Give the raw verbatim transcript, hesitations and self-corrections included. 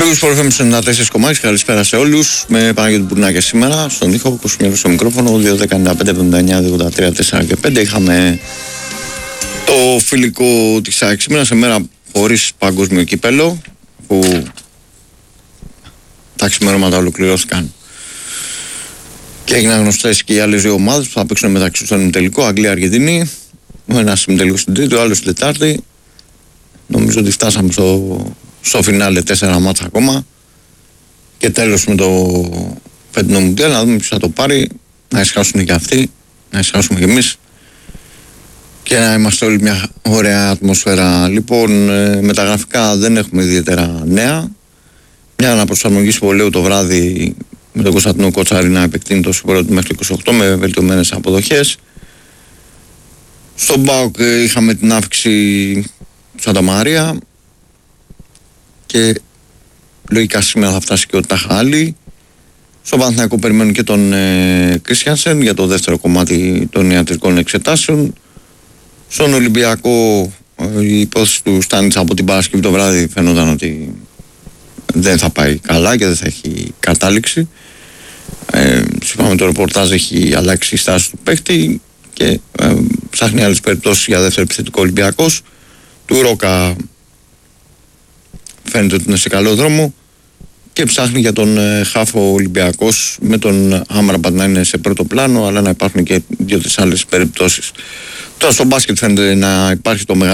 Μπέγκος Sport εφ εμ ενενήντα τέσσερα κόμμα έξι, καλησπέρα σε όλους. Με Παναγιώτη Μπουρνάκια σήμερα στον ήχο, Κωνσταντίνος στο μικρόφωνο, δύο δέκα ενενήντα πέντε εβδομήντα εννιά ογδόντα τρία τέσσερα και πέντε. Είχαμε το φιλικό της ΑΕΚ σήμερα σε μέρα χωρίς παγκόσμιο κύπελο, που τα ξημερώματα ολοκληρώθηκαν και έγιναν γνωστές και οι άλλες δύο ομάδες που θα παίξουν μεταξύ στον ημιτελικό, Αγγλία-Αργεντινή. Ο ένας ημιτελικός στην Τρίτη, ο άλλος στην Τετάρτη. Νομίζω ότι φτάσαμε στο, στο φινάλε, τέσσερα μάτσα ακόμα. Και τέλος με το φετινό Μουντιάλ, να δούμε ποιος θα το πάρει, να ησυχάσουν και αυτοί, να ησυχάσουμε και εμείς και να είμαστε όλοι μια ωραία ατμόσφαιρα. Λοιπόν, με τα γραφικά δεν έχουμε ιδιαίτερα νέα. Μια αναπροσαρμογή συμβολαίου το βράδυ με τον Κωνσταντινό Κότσαρη να επεκτείνει το συμβόλαιο του μέχρι είκοσι οκτώ με βελτιωμένες αποδοχές. Στον ΠΑΟΚ είχαμε την αύξηση του Σανταμαρία και λογικά σήμερα θα φτάσει και ο Ταχάλη. Στον Παναθηναϊκό περιμένουν και τον ε, Κρίστιανσεν για το δεύτερο κομμάτι των ιατρικών εξετάσεων. Στον Ολυμπιακό ε, η υπόθεση του Στάνιτς από την Παρασκευή το βράδυ φαίνονταν ότι δεν θα πάει καλά και δεν θα έχει κατάληξη. Ε, σύμφωνα με το ρεπορτάζ έχει αλλάξει η στάση του παίκτη και ε, ψάχνει άλλες περιπτώσεις για δεύτερο επιθετικό Ολυμπιακός. Του Ρόκα φαίνεται ότι είναι σε καλό δρόμο και ψάχνει για τον ε, Χάφο Ολυμπιακός με τον Άμραμπατ να είναι σε πρώτο πλάνο, αλλά να υπάρχουν και δύο-τρεις άλλες περιπτώσεις. Τώρα στο μπάσκετ φαίνεται να υπάρχει το μεγάλο